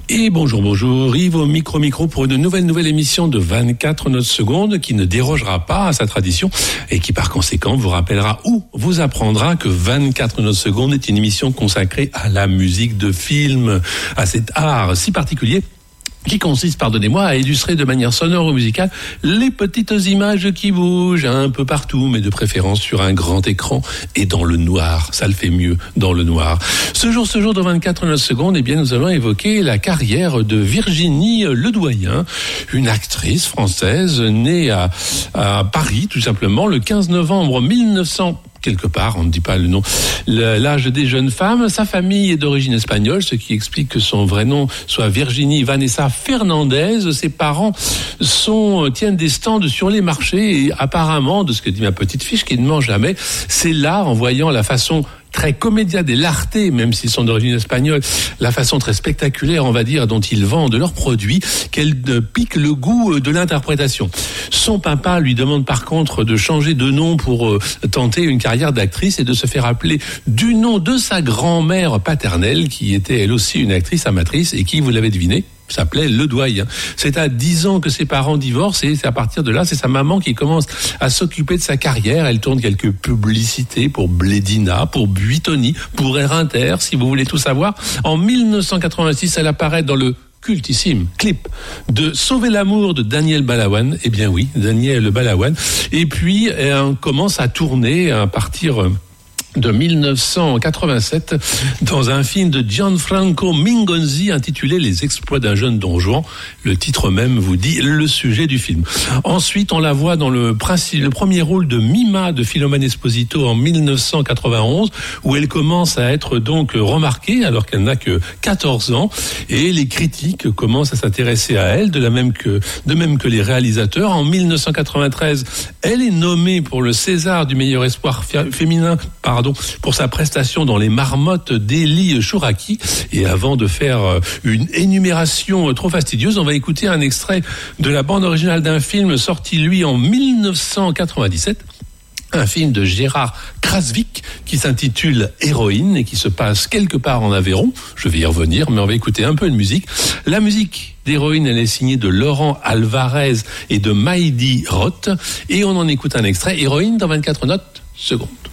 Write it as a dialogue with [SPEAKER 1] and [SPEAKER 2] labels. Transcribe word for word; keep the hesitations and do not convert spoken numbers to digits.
[SPEAKER 1] Et bonjour, bonjour, Yves au micro-micro pour une nouvelle nouvelle émission de vingt-quatre notes secondes qui ne dérogera pas à sa tradition et qui par conséquent vous rappellera ou vous apprendra que vingt-quatre notes secondes est une émission consacrée à la musique de film, à cet art si particulier qui consiste, pardonnez-moi, à illustrer de manière sonore ou musicale les petites images qui bougent un peu partout, mais de préférence sur un grand écran et dans le noir. Ça le fait mieux dans le noir. Ce jour, ce jour de vingt-quatre notes secondes, eh bien, nous allons évoquer la carrière de Virginie Ledoyen, une actrice française née à, à Paris, tout simplement, le quinze novembre mille neuf cents. Quelque part, on ne dit pas le nom, l'âge des jeunes femmes. Sa famille est d'origine espagnole, ce qui explique que son vrai nom soit Virginie Vanessa Fernandez. Ses parents sont, tiennent des stands sur les marchés et apparemment, de ce que dit ma petite fiche, qui ne ment jamais, c'est là, en voyant la façon très comédia dell'arte, même s'ils sont d'origine espagnole, la façon très spectaculaire, on va dire, dont ils vendent leurs produits, qu'elle pique le goût de l'interprétation. Son papa lui demande par contre de changer de nom pour euh, tenter une carrière d'actrice et de se faire appeler du nom de sa grand-mère paternelle, qui était elle aussi une actrice amatrice et qui, vous l'avez deviné, s'appelait Ledoyen. C'est à dix ans que ses parents divorcent et c'est à partir de là, c'est sa maman qui commence à s'occuper de sa carrière. Elle tourne quelques publicités pour Blédina, pour Buitoni, pour Air Inter, si vous voulez tout savoir. En mille neuf cent quatre-vingt-six, elle apparaît dans le cultissime clip de Sauver l'amour de Daniel Balavoine. Eh bien oui, Daniel Balavoine. Et puis, elle commence à tourner à partir de mille neuf cent quatre-vingt-sept dans un film de Gianfranco Mingonzi intitulé Les exploits d'un jeune Don Juan. Le titre même vous dit le sujet du film. Ensuite, on la voit dans le, principe, le premier rôle de Mima de Philomène Esposito en mille neuf cent quatre-vingt-onze, où elle commence à être donc remarquée alors qu'elle n'a que quatorze ans, et les critiques commencent à s'intéresser à elle, de la même que, de même que les réalisateurs. En mille neuf cent quatre-vingt-treize, elle est nommée pour le César du meilleur espoir féminin par Pardon, pour sa prestation dans Les Marmottes d'Élie Chouraki. Et avant de faire une énumération trop fastidieuse, on va écouter un extrait de la bande originale d'un film sorti, lui, en mille neuf cent quatre-vingt-dix-sept. Un film de Gérard Krasvik qui s'intitule Héroïne et qui se passe quelque part en Aveyron. Je vais y revenir, mais on va écouter un peu de musique. La musique d'Héroïne, elle est signée de Laurent Alvarez et de Maïdi Roth. Et on en écoute un extrait. Héroïne dans vingt-quatre notes secondes.